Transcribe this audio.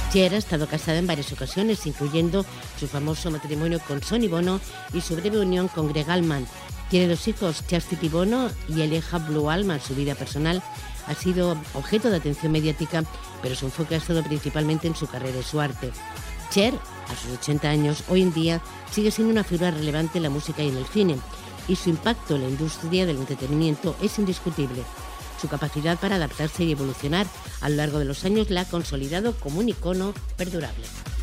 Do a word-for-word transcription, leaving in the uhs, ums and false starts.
Cher ha estado casada en varias ocasiones, incluyendo su famoso matrimonio con Sonny Bono y su breve unión con Greg Allman. Tiene dos hijos, Chastity Bono y el hija Blue Allman. Su vida personal ha sido objeto de atención mediática, pero su enfoque ha estado principalmente en su carrera y su arte. Cher, a sus ochenta años, hoy en día sigue siendo una figura relevante en la música y en el cine, y su impacto en la industria del entretenimiento es indiscutible. Su capacidad para adaptarse y evolucionar a lo largo de los años la ha consolidado como un icono perdurable.